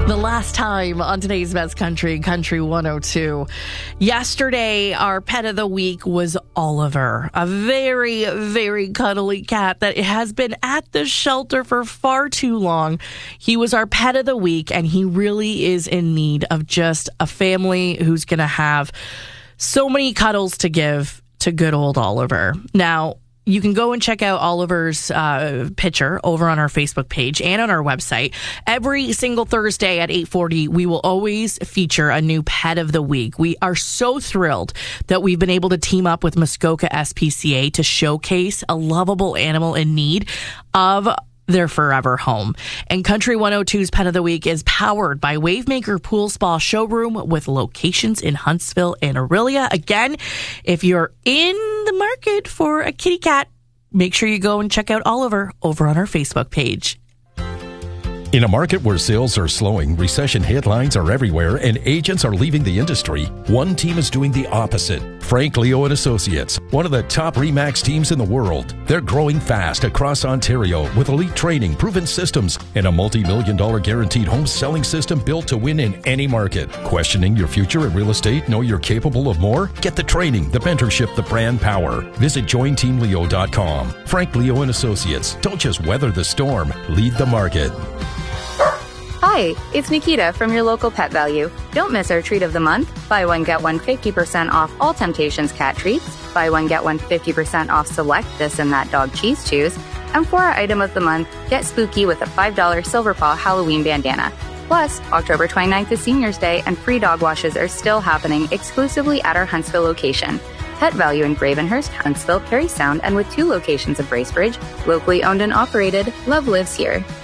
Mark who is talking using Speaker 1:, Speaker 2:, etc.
Speaker 1: The last time on today's Best Country, Country 102. Yesterday, our pet of the week was Oliver, a very, very cuddly cat that has been at the shelter for far too long. He was our pet of the week, and he really is in need of just a family who's going to have so many cuddles to give to good old Oliver. Now, you can go and check out Oliver's picture over on our Facebook page and on our website. Every single Thursday at 8:40, we will always feature a new pet of the week. We are so thrilled that we've been able to team up with Muskoka SPCA to showcase a lovable animal in need of their forever home. And Country 102's Pet of the Week is powered by Wavemaker Pool Spa Showroom with locations in Huntsville and Orillia. Again, if you're in the market for a kitty cat, make sure you go and check out Oliver over on our Facebook page.
Speaker 2: In a market where sales are slowing, recession headlines are everywhere, and agents are leaving the industry, one team is doing the opposite. Frank Leo and Associates, one of the top RE/MAX teams in the world. They're growing fast across Ontario with elite training, proven systems, and a multi-million-dollar guaranteed home selling system built to win in any market. Questioning your future in real estate? Know you're capable of more? Get the training, the mentorship, the brand power. Visit jointeamleo.com. Frank Leo and Associates. Don't just weather the storm, lead the market.
Speaker 3: Hi, it's Nikita from your local Pet Value. Don't miss our treat of the month. Buy one, get one 50% off all Temptations cat treats. Buy one, get one 50% off select This and That dog cheese chews. And for our item of the month, get spooky with a $5 Silver Paw Halloween bandana. Plus, October 29th is Senior's Day, and free dog washes are still happening exclusively at our Huntsville location. Pet Value in Gravenhurst, Huntsville, Parry Sound, and with 2 locations of Bracebridge, locally owned and operated, love lives here.